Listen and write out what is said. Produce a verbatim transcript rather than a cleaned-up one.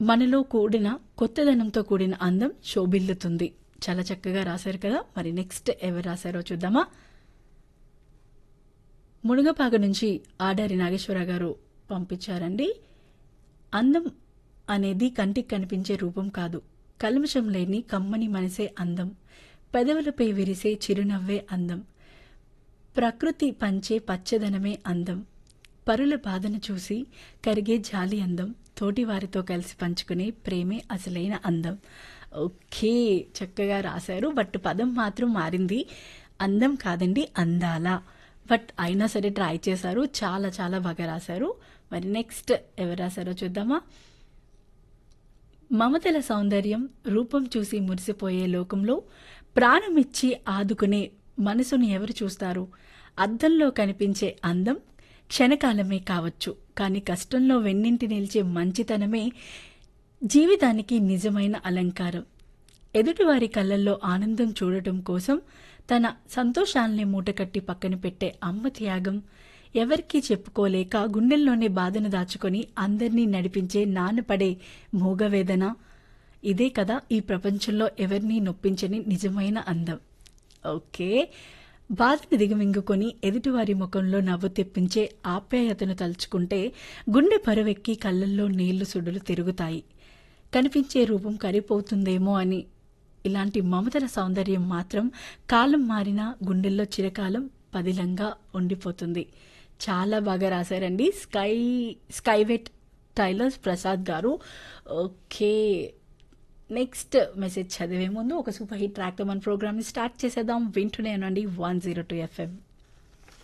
మనలో కూడిన కొత్తదనంతో కూడిన అందం శోభిల్లుతుంది. చాలా చక్కగా రాశారు కదా. మరి నెక్స్ట్ ఎవరు రాశారో చూద్దామా. మునుగపాక నుంచి ఆడారి నాగేశ్వర గారు పంపించారండి. అందం అనేది కంటికి కనిపించే రూపం కాదు, కల్మషం లేని కమ్మని మనసే అందం, పెదవులపై విరిసే చిరునవ్వే అందం, ప్రకృతి పంచే పచ్చదనమే అందం, పరుల బాధను చూసి కరిగే జాలి అందం, తోటివారితో కలిసి పంచుకునే ప్రేమే అసలైన అందం. ఓకే, చక్కగా రాశారు. బట్ పదం మాత్రం మారింది. అందం కాదండి, అందాల. బట్ అయినా సరే ట్రై చేశారు. చాలా చాలా బాగా రాశారు. మరి నెక్స్ట్ ఎవరు రాశారో చూద్దామా. మమతల సౌందర్యం రూపం చూసి మురిసిపోయే లోకంలో ప్రాణమిచ్చి ఆదుకునే మనసును ఎవరు చూస్తారు? అద్దంలో కనిపించే అందం క్షణకాలమే కావచ్చు, కానీ కష్టంలో వెన్నింటి నిలిచే మంచితనమే జీవితానికి నిజమైన అలంకారం. ఎదుటివారి కళ్ళల్లో ఆనందం చూడటం కోసం తన సంతోషాల్ని మూటకట్టి పక్కన పెట్టే అమ్మ త్యాగం, ఎవరికీ చెప్పుకోలేక గుండెల్లోనే బాధను దాచుకొని అందర్నీ నడిపించే నాన్నపడే మూగవేదన, ఇదే కదా ఈ ప్రపంచంలో ఎవరినీ నొప్పించని నిజమైన అందం. ఓకే, బాధను దిగమింగుకొని ఎదుటివారి ముఖంలో నవ్వు తెప్పించే ఆప్యాయతను తలుచుకుంటే గుండె పరువెక్కి కళ్ళల్లో నీళ్లు సుడులు తిరుగుతాయి. కనిపించే రూపం కరిపోతుందేమో అని ఇలాంటి మమతల సౌందర్యం మాత్రం కాలం మారినా గుండెల్లో చిరకాలం పదిలంగా ఉండిపోతుంది. చాలా బాగా రాశారండి స్కై స్కైవెట్ టైలర్స్ ప్రసాద్ గారు. ఓకే, నెక్స్ట్ మెసేజ్ చదివే ముందు ఒక సూపర్ హిట్ ట్రాక్ మన ప్రోగ్రామ్ని స్టార్ట్ చేసేద్దాం. వింటూనే అనండి వన్ జీరో టూ ఎఫ్ఎం.